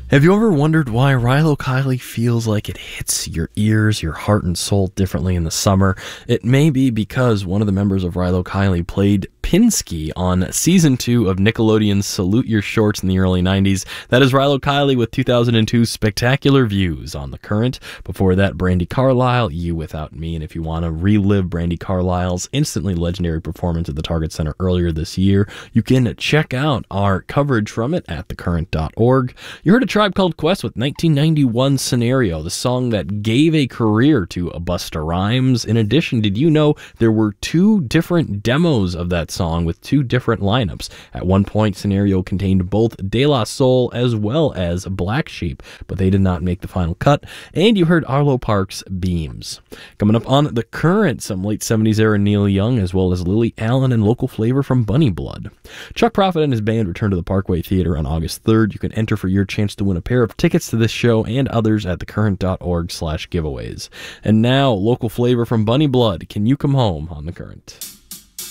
Have you ever wondered why Rilo Kiley feels like it hits your ears, your heart, and soul differently in the summer? It may be because one of the members of Rilo Kiley played Pinsky on Season 2 of Nickelodeon's Salute Your Shorts in the early 90s. That is Rilo Kiley with 2002's Spectacular Views on The Current. Before that, Brandi Carlile, You Without Me. And if you want to relive Brandi Carlile's instantly legendary performance at the Target Center earlier this year, you can check out our coverage from it at thecurrent.org. You heard a Tribe Called Quest with 1991 Scenario, the song that gave a career to Busta Rhymes. In addition, did you know there were two different demos of that song with two different lineups? At one point, Scenario contained both De La Soul as well as Black Sheep, but they did not make the final cut. And you heard Arlo Parks' Beams. Coming up on The Current, some late 70s era Neil Young, as well as Lily Allen and local flavor from Bunny Blood. Chuck Prophet and his band return to the Parkway Theater on August 3rd. You can enter for your chance to win a pair of tickets to this show and others at thecurrent.org/giveaways. And now, local flavor from Bunny Blood, Can You Come Home on The Current.